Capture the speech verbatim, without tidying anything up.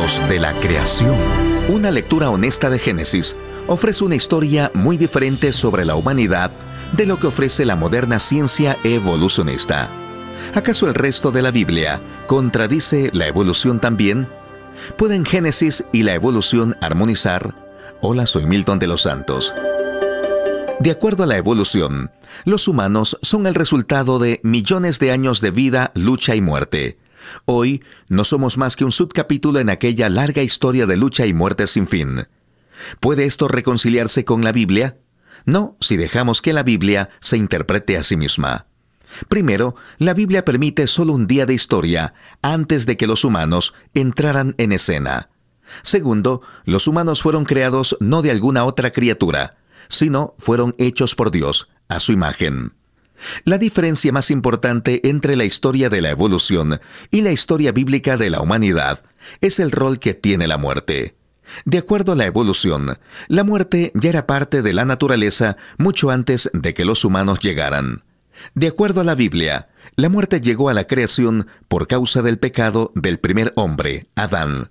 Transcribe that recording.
Secretos de la creación. Una lectura honesta de Génesis ofrece una historia muy diferente sobre la humanidad de lo que ofrece la moderna ciencia evolucionista. ¿Acaso el resto de la Biblia contradice la evolución también? ¿Pueden Génesis y la evolución armonizar? Hola, soy Milton de los Santos. De acuerdo a la evolución, los humanos son el resultado de millones de años de vida, lucha y muerte. Hoy no somos más que un subcapítulo en aquella larga historia de lucha y muerte sin fin. ¿Puede esto reconciliarse con la Biblia? No, si dejamos que la Biblia se interprete a sí misma. Primero, la Biblia permite solo un día de historia antes de que los humanos entraran en escena. Segundo, los humanos fueron creados no de alguna otra criatura, sino fueron hechos por Dios, a su imagen. La diferencia más importante entre la historia de la evolución y la historia bíblica de la humanidad es el rol que tiene la muerte. De acuerdo a la evolución, la muerte ya era parte de la naturaleza mucho antes de que los humanos llegaran. De acuerdo a la Biblia, la muerte llegó a la creación por causa del pecado del primer hombre, Adán.